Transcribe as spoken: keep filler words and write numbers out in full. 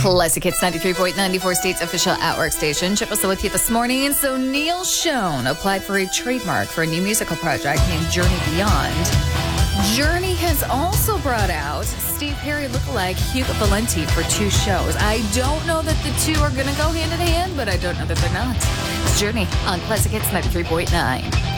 Classic Hits ninety-three point nine four State's official Outwork station. Chip was with you this morning. So Neil Schon applied for a trademark for a new musical project named Journey Beyond. Journey has also brought out Steve Perry lookalike Hugo Valenti for two shows. I don't know that the two are going to go hand in hand, but I don't know that they're not. It's Journey on Classic Hits ninety-three point nine.